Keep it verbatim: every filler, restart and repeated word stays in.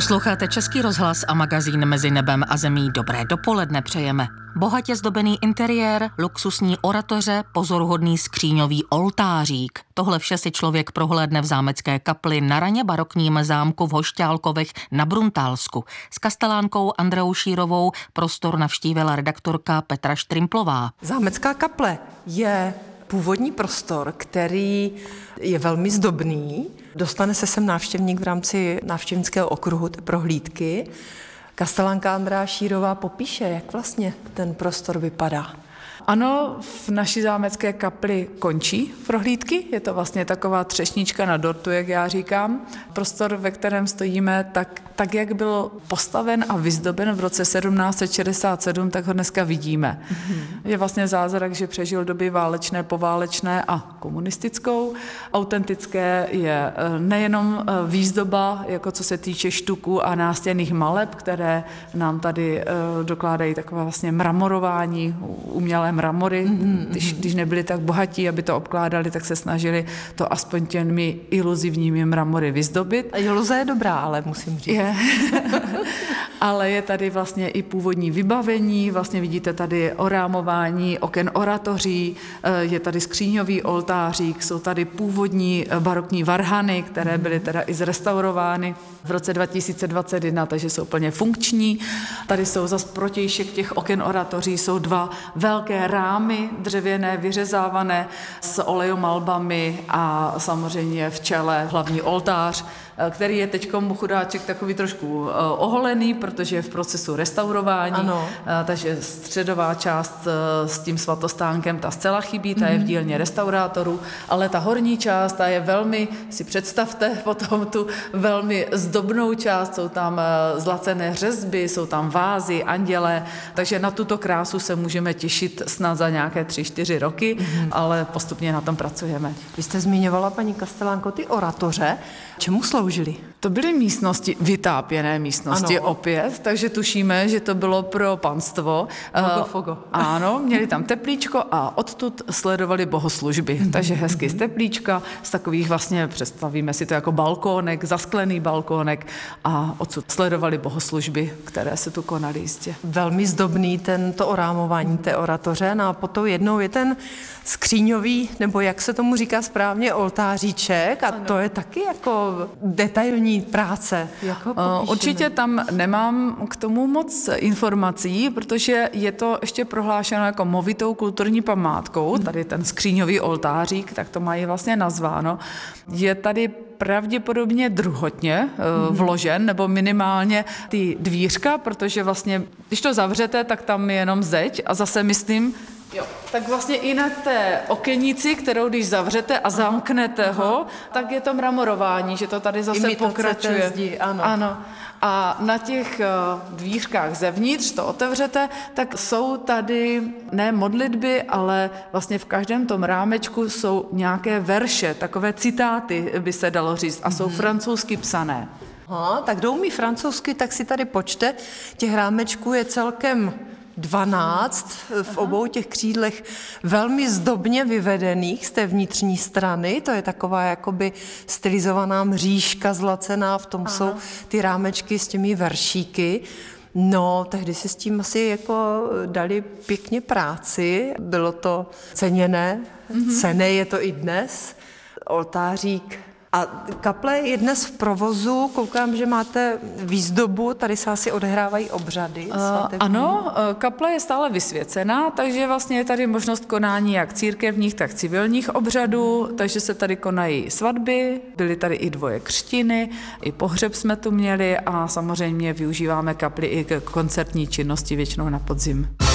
Posloucháte Český rozhlas a magazín Mezi nebem a zemí. Dobré dopoledne přejeme. Bohatě zdobený interiér, luxusní oratoře, pozoruhodný skříňový oltářík. Tohle vše si člověk prohlédne v zámecké kapli na raně barokním zámku v Hošťálkovech na Bruntálsku. S kastelánkou Andreou Šírovou prostor navštívila redaktorka Petra Štrimplová. Zámecká kaple je původní prostor, který je velmi zdobný. Dostane se sem návštěvník v rámci návštěvnického okruhu té prohlídky. Kastelánka Andrea Šírová popíše, jak vlastně ten prostor vypadá. Ano, v naší zámecké kapli končí prohlídky. Je to vlastně taková třešnička na dortu, jak já říkám. Prostor, ve kterém stojíme, tak, tak jak byl postaven a vyzdoben v roce sedmnáct set šedesát sedm, tak ho dneska vidíme. Mm-hmm. Je vlastně zázrak, že přežil doby válečné, poválečné a komunistickou. Autentické je nejenom výzdoba, jako co se týče štuku a nástěnných maleb, které nám tady dokládají takové vlastně mramorování, umělé mramory, mm-hmm. když, když nebyli tak bohatí, aby to obkládali, tak se snažili to aspoň těmi iluzivními mramory vyzdobit. A iluze je dobrá, ale musím říct. Je. Ale je tady vlastně i původní vybavení, vlastně vidíte tady orámování oken oratoří, je tady skříňový oltářík, jsou tady původní barokní varhany, které byly teda i zrestaurovány v roce dva tisíce dvacet jedna, takže jsou plně funkční. Tady jsou zas protějšek těch oken oratoří, jsou dva velké rámy dřevěné, vyřezávané s olejomalbami a samozřejmě v čele hlavní oltář, který je teďkom chudáček takový trošku oholený, protože je v procesu restaurování, ano. Takže středová část s tím svatostánkem, ta zcela chybí, ta je v dílně restaurátorů, ale ta horní část, ta je velmi, si představte potom tu velmi zdobnou část, jsou tam zlacené řezby, jsou tam vázy, anděle, takže na tuto krásu se můžeme těšit snad za nějaké tři, čtyři roky, mm. ale postupně na tom pracujeme. Vy jste zmiňovala, paní kastelánko, ty oratoře. Čemu sloužily? To byly místnosti, vytápěné místnosti ano. opět, takže tušíme, že to bylo pro panstvo. Fogo, fogo. Ano, měli tam teplíčko a odtud sledovali bohoslužby. Mm-hmm. Takže hezky z teplíčka, z takových vlastně, představíme si to jako balkónek, zasklený balkónek a odsud sledovali bohoslužby, které se tu konaly jistě. Velmi zdobný tento orámování té oratoře, no a potom jednou je ten skříňový, nebo jak se tomu říká správně, oltáříček a ano. To je taky jako detailní práce. Jak ho popíšeme? Určitě tam nemám k tomu moc informací, protože je to ještě prohlášeno jako movitou kulturní památkou, tady ten skříňový oltářík, tak to mají vlastně nazváno. Je tady pravděpodobně druhotně uh, vložen, nebo minimálně ty dvířka, protože vlastně, když to zavřete, tak tam je jenom zeď a zase myslím, jo, tak vlastně i na té okenici, kterou když zavřete a zamknete ho, tak je to mramorování, že to tady zase imitace pokračuje. Zdi, ano. ano. A na těch dvířkách zevnitř, to otevřete, tak jsou tady ne modlitby, ale vlastně v každém tom rámečku jsou nějaké verše, takové citáty by se dalo říct a jsou mm-hmm. francouzsky psané. Aha, tak kdo umí francouzsky, tak si tady počte. Těch rámečků je celkem dvanáct v obou těch křídlech velmi zdobně vyvedených z té vnitřní strany. To je taková jakoby stylizovaná mřížka zlacená, v tom Aha. jsou ty rámečky s těmi veršíky. No, tehdy si s tím asi jako dali pěkně práci. Bylo to ceněné, mm-hmm. cenné je to i dnes. Oltářík. A kaple je dnes v provozu, koukám, že máte výzdobu, tady se asi odehrávají obřady. Uh, ano, kaple je stále vysvěcená, takže vlastně je tady možnost konání jak církevních, tak civilních obřadů, takže se tady konají svatby, byly tady i dvoje křtiny, i pohřeb jsme tu měli a samozřejmě využíváme kapli i k koncertní činnosti většinou na podzim.